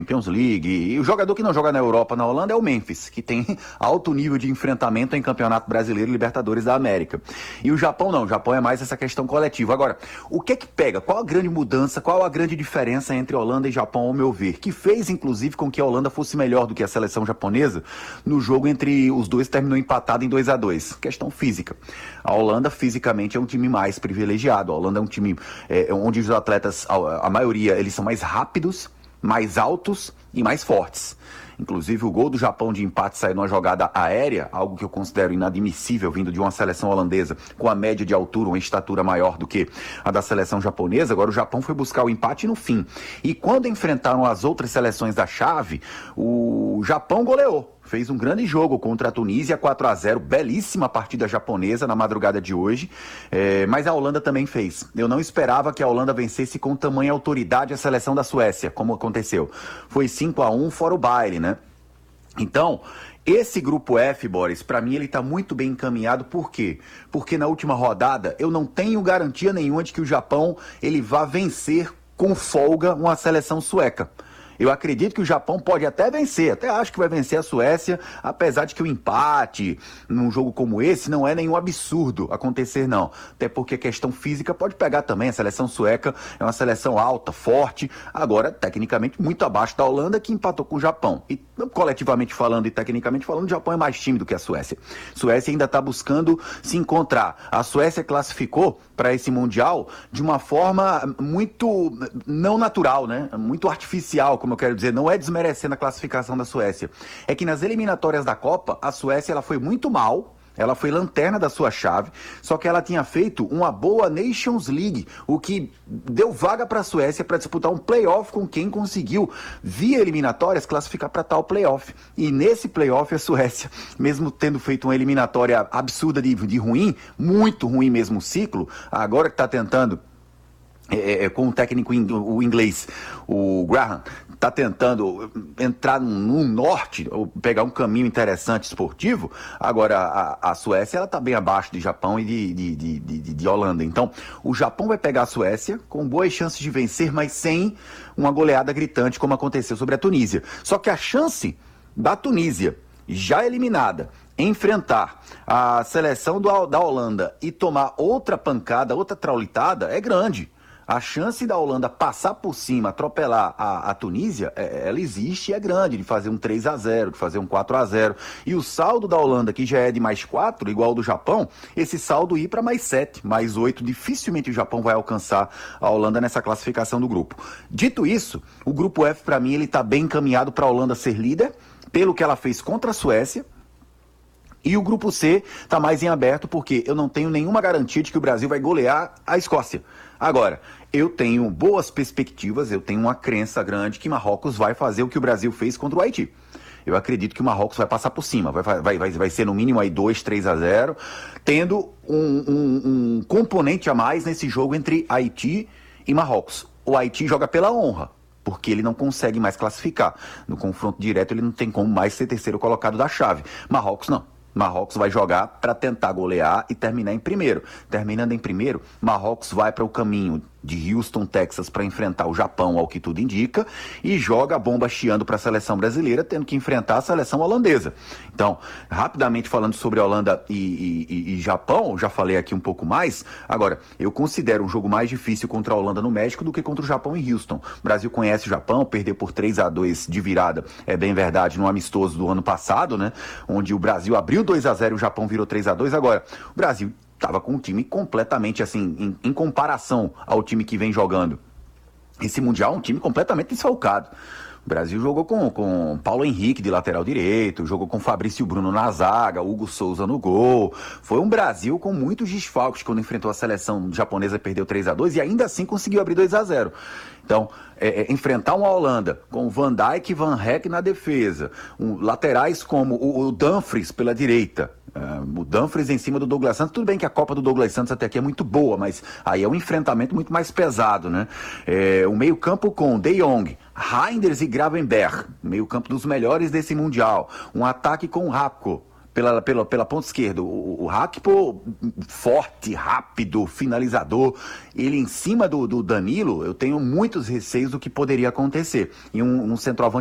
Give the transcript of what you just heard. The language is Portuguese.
Champions League, e o jogador que não joga na Europa, na Holanda, é o Memphis, que tem alto nível de enfrentamento em Campeonato Brasileiro e Libertadores da América. E o Japão não, o Japão é mais essa questão coletiva. Agora, o que é que pega? Qual a grande mudança, qual a grande diferença entre Holanda e Japão, ao meu ver? Que fez, inclusive, com que a Holanda fosse melhor do que a seleção japonesa no jogo entre os dois, terminou empatado em 2-2. Questão física. A Holanda, fisicamente, é um time mais privilegiado. A Holanda é um time onde os atletas, a maioria, eles são mais rápidos, mais altos e mais fortes. Inclusive, o gol do Japão de empate saiu numa jogada aérea, algo que eu considero inadmissível vindo de uma seleção holandesa com a média de altura, uma estatura maior do que a da seleção japonesa. Agora o Japão foi buscar o empate no fim. E quando enfrentaram as outras seleções da chave, o Japão goleou. Fez um grande jogo contra a Tunísia, 4-0, belíssima partida japonesa na madrugada de hoje, mas a Holanda também fez. Eu não esperava que a Holanda vencesse com tamanha autoridade a seleção da Suécia, como aconteceu. Foi 5-1 fora o baile, né? Então, esse grupo F, Boris, para mim ele tá muito bem encaminhado. Por quê? Porque na última rodada eu não tenho garantia nenhuma de que o Japão ele vá vencer com folga uma seleção sueca. Eu acredito que o Japão pode até vencer, até acho que vai vencer a Suécia, apesar de que o empate num jogo como esse não é nenhum absurdo acontecer, não. Até porque a questão física pode pegar também. A seleção sueca é uma seleção alta, forte, agora tecnicamente muito abaixo da Holanda, que empatou com o Japão. E coletivamente falando e tecnicamente falando, o Japão é mais time do que a Suécia. A Suécia ainda está buscando se encontrar. A Suécia classificou para esse Mundial de uma forma muito não natural, né? Muito artificial, como eu quero dizer. Não é desmerecendo a classificação da Suécia. É que nas eliminatórias da Copa, a Suécia ela foi muito mal. Ela foi lanterna da sua chave, só que ela tinha feito uma boa Nations League, o que deu vaga para a Suécia para disputar um playoff com quem conseguiu, via eliminatórias, classificar para tal playoff. E nesse playoff a Suécia, mesmo tendo feito uma eliminatória absurda de ruim, muito ruim mesmo o ciclo, agora que está tentando com o técnico o inglês, o Graham, está tentando entrar no norte, ou pegar um caminho interessante esportivo. Agora a Suécia ela está bem abaixo de Japão e de Holanda. Então o Japão vai pegar a Suécia com boas chances de vencer, mas sem uma goleada gritante como aconteceu sobre a Tunísia. Só que a chance da Tunísia, já eliminada, enfrentar a seleção da Holanda e tomar outra pancada, outra traulitada, é grande. A chance da Holanda passar por cima, atropelar a Tunísia, ela existe e é grande, de fazer um 3-0, de fazer um 4-0. E o saldo da Holanda, que já é de mais 4, igual ao do Japão, esse saldo ir para mais 7, mais 8. Dificilmente o Japão vai alcançar a Holanda nessa classificação do grupo. Dito isso, o grupo F, para mim, ele está bem encaminhado para a Holanda ser líder, pelo que ela fez contra a Suécia. E o grupo C está mais em aberto, porque eu não tenho nenhuma garantia de que o Brasil vai golear a Escócia. Agora, eu tenho boas perspectivas, eu tenho uma crença grande que Marrocos vai fazer o que o Brasil fez contra o Haiti. Eu acredito que o Marrocos vai passar por cima, vai ser no mínimo aí 2-3-0, tendo um componente a mais nesse jogo entre Haiti e Marrocos. O Haiti joga pela honra, porque ele não consegue mais classificar. No confronto direto ele não tem como mais ser terceiro colocado da chave. Marrocos não. Marrocos vai jogar para tentar golear e terminar em primeiro. Terminando em primeiro, Marrocos vai para o caminho de Houston, Texas, para enfrentar o Japão, ao que tudo indica, e joga a bomba chiando para a seleção brasileira, tendo que enfrentar a seleção holandesa. Então, rapidamente falando sobre Holanda e Japão, já falei aqui um pouco mais. Agora, eu considero um jogo mais difícil contra a Holanda no México do que contra o Japão em Houston. O Brasil conhece o Japão, perdeu por 3-2 de virada, é bem verdade, no amistoso do ano passado, né? Onde o Brasil abriu 2-0 e o Japão virou 3-2. Agora, o Brasil estava com um time completamente assim, em comparação ao time que vem jogando esse Mundial, um time completamente desfalcado. O Brasil jogou com Paulo Henrique de lateral direito, jogou com Fabrício Bruno na zaga, Hugo Souza no gol. Foi um Brasil com muitos desfalques quando enfrentou a seleção japonesa, perdeu 3-2 e ainda assim conseguiu abrir 2-0. Então, enfrentar uma Holanda com Van Dijk e Van Heck na defesa, laterais como o Dumfries pela direita, o Dumfries em cima do Douglas Santos. Tudo bem que a Copa do Douglas Santos até aqui é muito boa, mas aí é um enfrentamento muito mais pesado, né? O meio campo com De Jong, Reinders e Gravenberch, meio campo dos melhores desse Mundial. Um ataque com Rapko, pela ponta esquerda. O Gakpo, forte, rápido, finalizador. Ele em cima do Danilo, eu tenho muitos receios do que poderia acontecer. E um centroavante